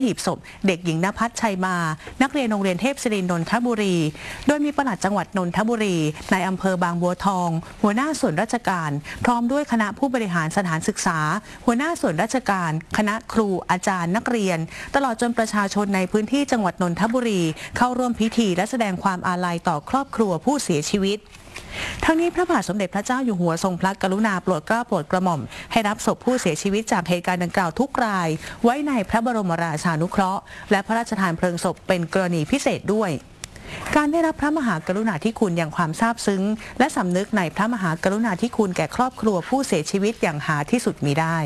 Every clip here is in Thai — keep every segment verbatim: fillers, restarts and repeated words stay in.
หีบศพเด็กหญิงณภัสชัยมานักเรียนโรงเรียนเทพศิรินนนทบุรีโดยมีปลัดจังหวัดนนทบุรีนายอำเภอบางบัวทองหัวหน้าส่วนราชการพร้อมด้วยคณะผู้บริหารสถานศึกษาหัวหน้าส่วนราชการคณะครูอาจารย์นักเรียนตลอดจนประชาชนในพื้นที่จังหวัดนนทบุรีเข้าร่วมพิธีและแสดงความอาลัยต่อครอบครัวผู้เสียชีวิตทั้งนี้พระบาทสมเด็จพระเจ้าอยู่หัวทรงพระกรุณาโปรดเกล้าโปรดกระหม่อมให้รับศพผู้เสียชีวิตจากเหตุการณ์ดังกล่าวทุกรายไว้ในพระบรมราชานุเคราะห์และพระราชทานเพลิงศพเป็นกรณีพิเศษด้วยการได้รับพระมหากรุณาธิคุณอย่างความซาบซึ้งและสำนึกในพระมหากรุณาธิคุณแก่ครอบครัวผู้เสียชีวิตอย่างหาที่สุดมิได้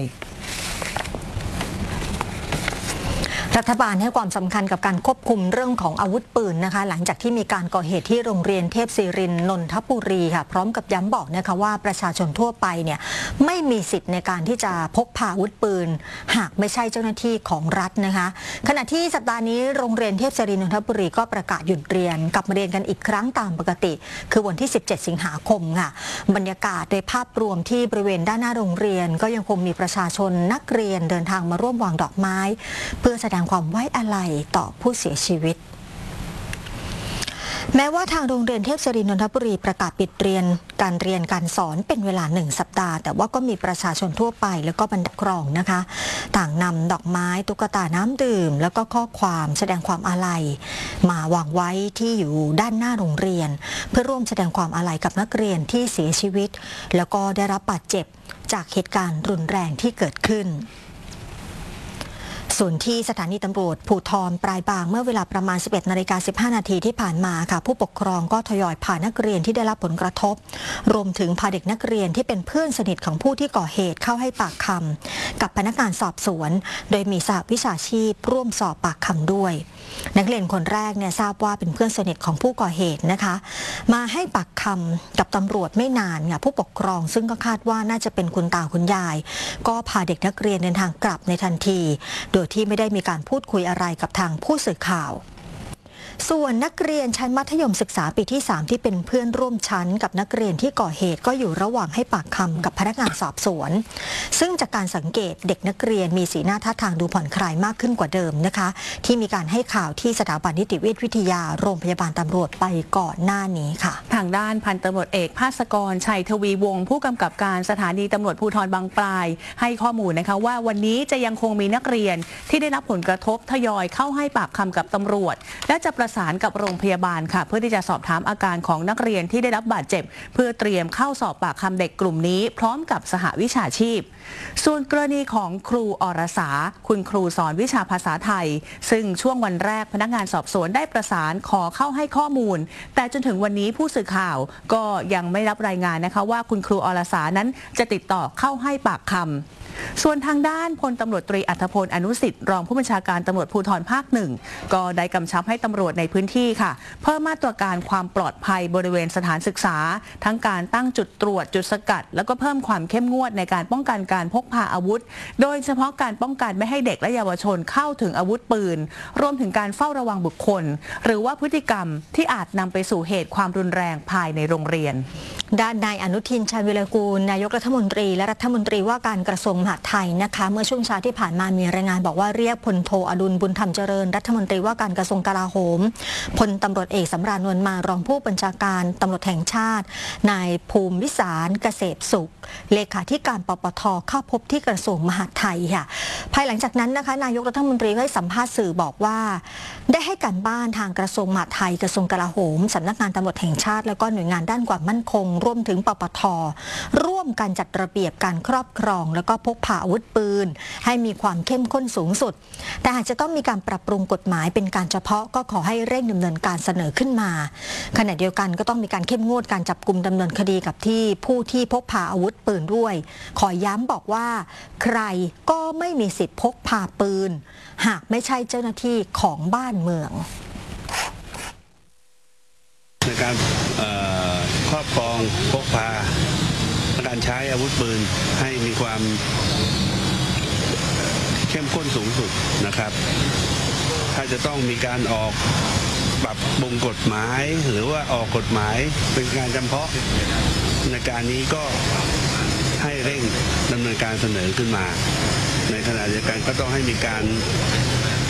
รัฐบาลให้ความสำคัญกับการควบคุมเรื่องของอาวุธปืนนะคะหลังจากที่มีการก่อเหตุที่โรงเรียนเทพศิรินนนทบุรีค่ะพร้อมกับย้ำบอกนะคะว่าประชาชนทั่วไปเนี่ยไม่มีสิทธิ์ในการที่จะพกพาอาวุธปืนหากไม่ใช่เจ้าหน้าที่ของรัฐนะคะขณะที่สัปดาห์นี้โรงเรียนเทพศิรินนนทบุรีก็ประกาศหยุดเรียนกลับมาเรียนกันอีกครั้งตามปกติคือวันที่สิบเจ็ดสิงหาคมค่ะบรรยากาศโดยภาพรวมที่บริเวณด้านหน้าโรงเรียนก็ยังคงมีประชาชนนักเรียนเดินทางมาร่วมวางดอกไม้เพื่อแสดงความไว้อาลัยต่อผู้เสียชีวิตแม้ว่าทางโรงเรียนเทพศิรินนทบุรีประกาศปิดเรียนการเรียนการสอนเป็นเวลาหนึ่งสัปดาห์แต่ว่าก็มีประชาชนทั่วไปแล้วก็บรรดาครองนะคะต่างนำดอกไม้ตุ๊กตาน้ำดื่มแล้วก็ข้อความแสดงความอาลัยมาวางไว้ที่อยู่ด้านหน้าโรงเรียนเพื่อร่วมแสดงความอาลัยกับนักเรียนที่เสียชีวิตแล้วก็ได้รับบาดเจ็บจากเหตุการณ์รุนแรงที่เกิดขึ้นส่วนที่สถานีตำรวจภูธรปลายบางเมื่อเวลาประมาณ สิบเอ็ดนาฬิกาสิบห้านาทีที่ผ่านมาค่ะผู้ปกครองก็ทยอยพานักเรียนที่ได้รับผลกระทบรวมถึงพาเด็กนักเรียนที่เป็นเพื่อนสนิทของผู้ที่ก่อเหตุเข้าให้ปากคำกับพนักงานสอบสวนโดยมีสหวิชาชีพร่วมสอบปากคำด้วยนักเรียนคนแรกเนี่ยทราบว่าเป็นเพื่อนสนิทของผู้ก่อเหตุนะคะมาให้ปากคำกับตำรวจไม่นานค่ะผู้ปกครองซึ่งก็คาดว่าน่าจะเป็นคุณตาคุณยายก็พาเด็กนักเรียนเดินทางกลับในทันทีโดยที่ไม่ได้มีการพูดคุยอะไรกับทางผู้สื่อข่าวส่วนนักเรียนชั้นมัธยมศึกษาปีที่สามที่เป็นเพื่อนร่วมชั้นกับนักเรียนที่ก่อเหตุก็อยู่ระหว่างให้ปากคำกับพนักงานสอบสวนซึ่งจากการสังเกตเด็กนักเรียนมีสีหน้าท่าทางดูผ่อนคลายมากขึ้นกว่าเดิมนะคะที่มีการให้ข่าวที่สถาบันนิติเวชวิทยาโรงพยาบาลตำรวจไปก่อนหน้านี้ค่ะทางด้านพันตำรวจเอกภาสกรชัยทวีวงศ์ผู้กำกับการสถานีตำรวจภูธรบางปลายให้ข้อมูลนะคะว่าวันนี้จะยังคงมีนักเรียนที่ได้รับผลกระทบทยอยเข้าให้ปากคำกับตำรวจและจะประสานกับโรงพยาบาลค่ะเพื่อที่จะสอบถามอาการของนักเรียนที่ได้รับบาดเจ็บเพื่อเตรียมเข้าสอบปากคำเด็กกลุ่มนี้พร้อมกับสหวิชาชีพส่วนกรณีของครูอรสาคุณครูสอนวิชาภาษาไทยซึ่งช่วงวันแรกพนักงานสอบสวนได้ประสานขอเข้าให้ข้อมูลแต่จนถึงวันนี้ผู้สื่อข่าวก็ยังไม่รับรายงานนะคะว่าคุณครูอรสานั้นจะติดต่อเข้าให้ปากคำส่วนทางด้านพลตำรวจตรีอัธพลอนุสิทธิ์รองผู้บัญชาการตำรวจภูธรภาคหนึ่งก็ได้กำชับให้ตำรวจในพื้นที่ค่ะเพิ่มมาตรการความปลอดภัยบริเวณสถานศึกษาทั้งการตั้งจุดตรวจจุดสกัดแล้วก็เพิ่มความเข้มงวดในการป้องกันการพกพาอาวุธโดยเฉพาะการป้องกันไม่ให้เด็กและเยาวชนเข้าถึงอาวุธปืนรวมถึงการเฝ้าระวังบุคคลหรือว่าพฤติกรรมที่อาจนำไปสู่เหตุความรุนแรงภายในโรงเรียนด้านนายอนุทินชาญวิรากูลนายกรัฐมนตรีและรัฐมนตรีว่าการกระทรวงมหาดไทยนะคะเมื่อช่วงเช้าที่ผ่านมามีรายงานบอกว่าเรียกพลโทอดุลบุญธรรมเจริญรัฐมนตรีว่าการกระทรวงกลาโหมพลตำรวจเอกสำราญนวลมารองผู้บัญชาการตำรวจแห่งชาตินายภูมิวิสารเกษตรสุขเลขาธิการปปทเข้าพบที่กระทรวงมหาดไทยค่ะภายหลังจากนั้นนะคะนายกรัฐมนตรีให้สัมภาษณ์สื่อบอกว่าได้ให้การบ้านทางกระทรวงมหาดไทยกระทรวงกลาโหมสำนักงานตำรวจแห่งชาติแล้วก็หน่วยงานด้านความมั่นคงรวมถึงปปทร่วมกันจัดระเบียบการครอบครองแล้วก็พกพาอาวุธปืนให้มีความเข้มข้นสูงสุดแต่หากจะต้องมีการปรับปรุงกฎหมายเป็นการเฉพาะก็ขอให้เร่งดำเนินการเสนอขึ้นมาขณะเดียวกันก็ต้องมีการเข้มงวดการจับกุมดำเนินคดีกับที่ผู้ที่พกพาอาวุธปืนด้วยขอย้ำบอกว่าใครก็ไม่มีสิทธิ์พกพาปืนหากไม่ใช่เจ้าหน้าที่ของบ้านเมืองในการครอบครองพกพาการใช้อาวุธปืนให้มีความเข้มข้นสูงสุดนะครับถ้าจะต้องมีการออกปรับปรุงกฎหมายหรือว่าออกกฎหมายเป็นการจำเพาะในการนี้ก็ให้เร่งดำเนินการเสนอขึ้นมาในขณะเดียวกันก็ต้องให้มีการ